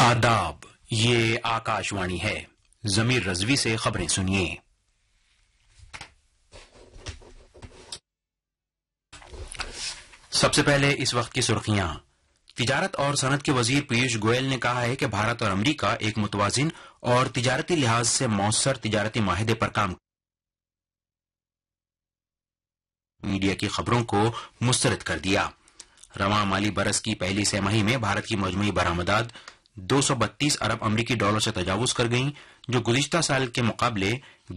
आदाब, ये आकाशवाणी है। जमीर रजवी से खबरें सुनिए। सबसे पहले इस वक्त की सुर्खियां। तिजारत और सनत के वजीर पीयूष गोयल ने कहा है कि भारत और अमरीका एक मुतवाजिन और तिजारती लिहाज से मौसर तिजारती माहिदे पर काम। मीडिया की खबरों को मुस्तरद कर दिया। रवां माली बरस की पहली तिमाही में भारत की मजमूई बरामदात 232 अरब अमरीकी डॉलर से तजावुज कर गईं, जो गुज़िश्ता साल के मुकाबले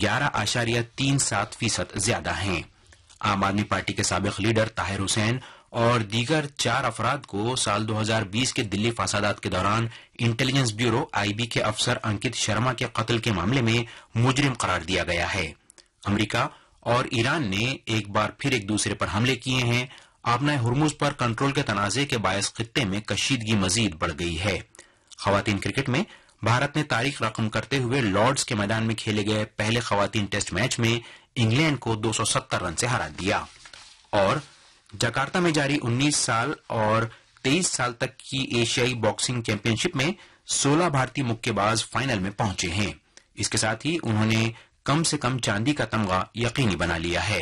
11.37% ज्यादा हैं। आम आदमी पार्टी के साबिक लीडर ताहिर हुसैन और दीगर 4 अफराद को साल 2020 के दिल्ली फसादात के दौरान इंटेलिजेंस ब्यूरो आईबी के अफसर अंकित शर्मा के कत्ल के मामले में मुजरिम करार दिया गया है। अमरीका और ईरान ने एक बार फिर एक दूसरे पर हमले किए हैं। आबना हुर्मुज पर कंट्रोल के तनाजे के बायस खित्ते में कशीदगी मजीद बढ़ गई है। खवातीन क्रिकेट में भारत ने तारीख रकम करते हुए लॉर्ड्स के मैदान में खेले गए पहले खवातीन टेस्ट मैच में इंग्लैंड को 270 रन से हरा दिया। और जकार्ता में जारी 19 साल और 23 साल तक की एशियाई बॉक्सिंग चैंपियनशिप में 16 भारतीय मुक्केबाज फाइनल में पहुंचे हैं। इसके साथ ही उन्होंने कम से कम चांदी का तमगा यकीनी बना लिया है।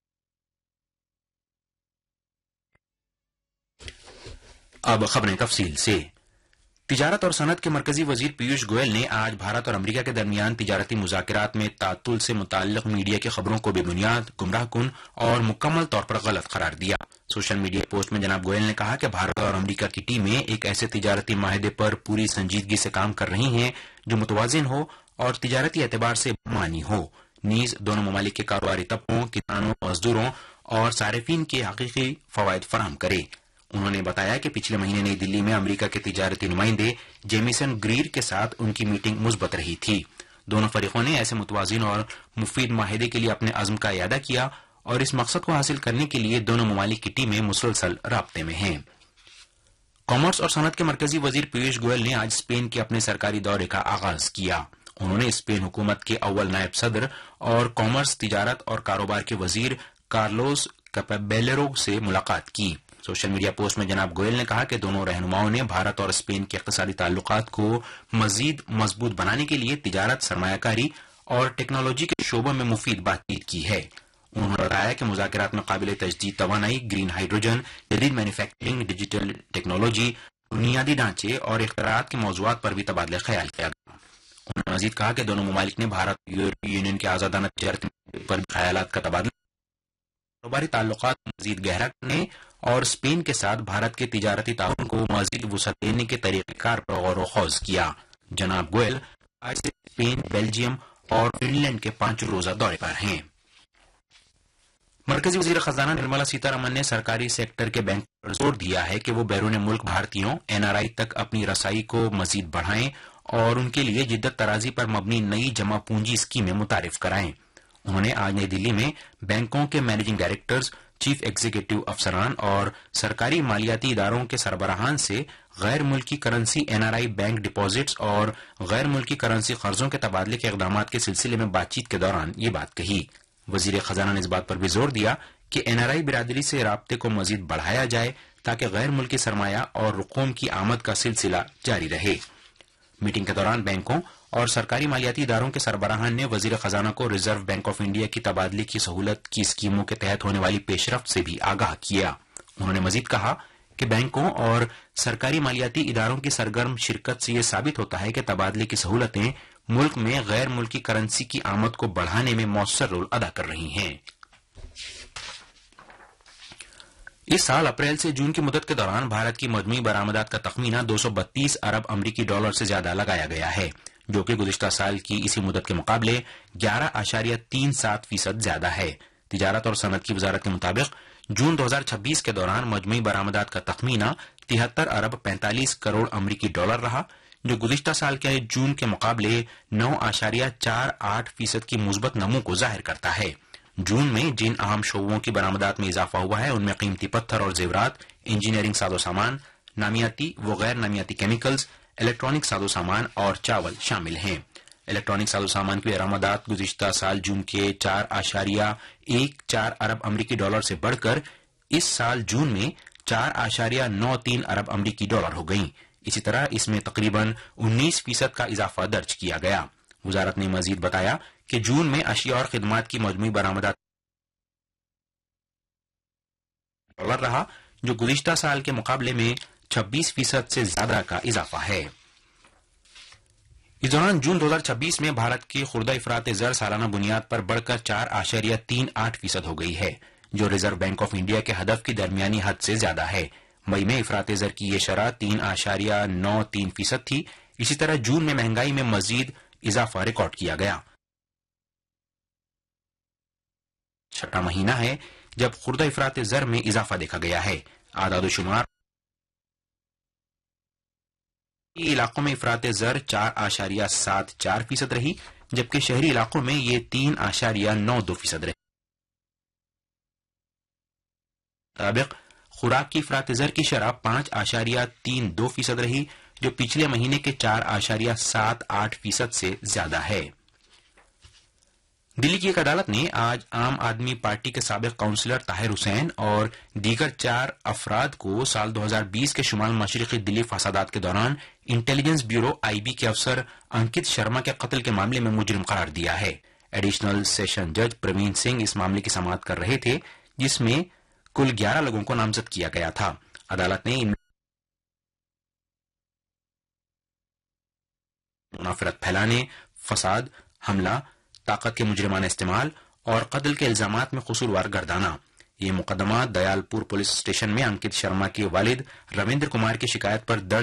अब खबरें तफसील से। तिजारत और सनत के मरकजी वजीर पीयूष गोयल ने आज भारत और अमरीका के दरमियान तिजारती मुज़ाकरात में तातुल से मुताल्लिक मीडिया की खबरों को बेबुनियाद, गुमराहकुन और मुकम्मल तौर पर गलत करार दिया। सोशल मीडिया पोस्ट में जनाब गोयल ने कहा कि भारत और अमरीका की टीमें एक ऐसे तिजारती माहिदे पर पूरी संजीदगी से काम कर रही हैं जो मुतवाजिन हो और तिजारती एतबार से मानी हो, नीज दोनों ममालिक के कारोबारी तबकों, किसानों, मजदूरों और सारिफीन के हकीकी फवायद फराहम करे। उन्होंने बताया कि पिछले महीने नई दिल्ली में अमरीका के तिजारती नुमाइंदे जेमिसन ग्रीर के साथ उनकी मीटिंग मुस्बत रही थी। दोनों फरीकों ने ऐसे मुतवाजिन और मुफीद माहिदे के लिए अपने अज़्म का इयादा किया और इस मकसद को हासिल करने के लिए दोनों ममालिक की टीमें मुसलसल राब्ते में हैं। कॉमर्स और सनत के मरकजी वजीर पीयूष गोयल ने आज स्पेन के अपने सरकारी दौरे का आगाज किया। उन्होंने स्पेन हुकूमत के अव्वल नायब सदर और कॉमर्स, तिजारत और कारोबार के वजीर कार्लोस कैपेबेलेरो से मुलाकात की। सोशल मीडिया पोस्ट में जनाब गोयल ने कहा कि दोनों रहनुमाओं ने भारत और स्पेन के इक़्तिसादी ताल्लुकात को मजीद मजबूत बनाने के लिए तिजारत, सरमायाकारी और टेक्नोलॉजी के शोबों में मुफीद बातचीत की है। उन्होंने बताया कि मुज़ाकरात में काबिल तजदीद तवानाई, ग्रीन हाइड्रोजन, जदीद मैन्युफैक्चरिंग, डिजिटल टेक्नोलॉजी, बुनियादी ढांचे और इख्तिरात के मौज़ूआत पर भी तबादला ख्याल किया गया। उन्होंने मजीद कहा कि दोनों ममालिक ने भारत और यूरोपीय यूनियन के आजादाना तिजारत पर ख्यालात का तबादला, कारोबारी ताल्लुकात मजीद गहरा करने और स्पेन के साथ भारत के तिजारती ताउन को मजीद वुसअत देने के तरीक़ेकार पर गौर व खौज किया। जनाब गोयल आज से स्पेन, बेल्जियम और फिनलैंड के 5 रोजा दौरे पर हैं। मरकजी वजीर खजाना निर्मला सीतारमन ने सरकारी सेक्टर के बैंक पर जोर दिया है कि वो बैरून मुल्क भारतीयों NRI तक अपनी रसाई को मजीद बढ़ाएं और उनके लिए जिद्दत तराजी पर मबनी नई जमा पूंजी स्कीमें मुतारिफ कराएं। उन्होंने आज नई दिल्ली में बैंकों के मैनेजिंग डायरेक्टर्स, चीफ एग्जीक्यूटिव अफसरान और सरकारी मालियाती इदारों के सरबराहान से गैर मुल्की करेंसी NRI बैंक डिपॉजिट्स और गैर मुल्की करेंसी कर्जों के तबादले के इक़दाम के सिलसिले में बातचीत के दौरान ये बात कही। वजीर खजाना ने इस बात पर भी जोर दिया कि NRI बिरादरी से राब्ते को मजीद बढ़ाया जाए ताकि गैर मुल्की सरमाया और रुकूम की आमद का सिलसिला जारी रहे। मीटिंग के दौरान बैंकों और सरकारी मालियाती इदारों के सरबराहान ने वजीर खजाना को रिजर्व बैंक ऑफ इंडिया की तबादले की सहूलत की स्कीमों के तहत होने वाली पेशरफ्त से भी आगाह किया। उन्होंने मजीद कहा कि बैंकों और सरकारी मालियाती इदारों की सरगर्म शिरकत से यह साबित होता है कि तबादले की सहूलतें मुल्क में गैर मुल्की करेंसी की आमद को बढ़ाने में मौसर रोल अदा कर रही हैं। इस साल अप्रैल से जून की मुद्दत के दौरान भारत की मजमूई बरामदात का तखमीना 232 अरब अमरीकी डॉलर से ज्यादा लगाया गया है, जो कि गुज़िश्ता साल की इसी मुद्दत के मुकाबले 11.37% ज्यादा है। तिजारत और सनत की वजारत के मुताबिक जून 2026 के दौरान मजमूई बरामदात का तखमीना 73 अरब 45 करोड़ अमरीकी डॉलर रहा, जो गुज़िश्ता साल के जून के मुकाबले 9.48% की मुस्बत नमू को जाहिर करता है। जून में जिन अहम शोबों की बरामदात में इजाफा हुआ है उनमें कीमती पत्थर और जेवरात, इंजीनियरिंग साजो सामान, नामियाती व गैर नामियाती केमिकल्स, इलेक्ट्रॉनिक साजो सामान और चावल शामिल हैं। इलेक्ट्रॉनिक साजो सामान की बरामदात गुज़िश्ता साल जून के 4.14 अरब अमरीकी डॉलर से बढ़कर इस साल जून में 4.93 अरब अमरीकी डॉलर हो गई। اسی طرح اس میں تقریباً 19% کا اضافہ درج کیا گیا۔ وزارت نے مزید بتایا کہ جون میں اشیاء اور خدمات کی مجموعی برآمدات ڈالر رہا، جو گزشتہ سال کے مقابلے میں 26% سے زیادہ کا اضافہ ہے۔ اس دوران جون 2026 میں بھارت کی خوردہ افراط زر سالانہ بنیاد پر بڑھ کر 4.38% ہو گئی ہے، جو ریزرو بینک آف انڈیا کے ہدف کی درمیانی حد سے زیادہ ہے۔ مئی میں افراط زر کی یہ شرح 3.93% تھی۔ اسی طرح جون میں مہنگائی میں مزید اضافہ ریکارڈ کیا گیا۔ چھٹا مہینہ ہے جب خوردہ افراط زر میں اضافہ دیکھا گیا ہے۔ اعداد و شمار علاقوں میں افراط زر 4.74% رہی، جبکہ شہری علاقوں میں یہ 3.92% رہی۔ مطابق خوراک کی افراط زر کی شرح 5.32% رہی، جو پچھلے مہینے کے 4.78% سے زیادہ ہے۔ دلی کی ایک عدالت نے آج عام آدمی پارٹی کے سابق کونسلر طاہر حسین اور دیگر 4 افراد کو سال 2020 کے شمال مشرقی دلی فسادات کے دوران انٹیلیجنس بیورو (IB) کے افسر انکت شرما کے قتل کے معاملے میں مجرم قرار دیا ہے۔ ایڈیشنل سیشن جج پروین سنگھ اس معاملے کی سماعت کر رہے تھے، جس میں کل 11 لوگوں کو نامزد کیا گیا تھا۔ عدالت نے ان منافرت پھیلانے، فساد، حملہ، طاقت کے مجرمانہ استعمال اور قتل کے الزامات میں قصوروار گردانا۔ یہ مقدمہ دیال پور پولیس اسٹیشن میں انکت شرما کے والد رویندر کمار کی شکایت پر درج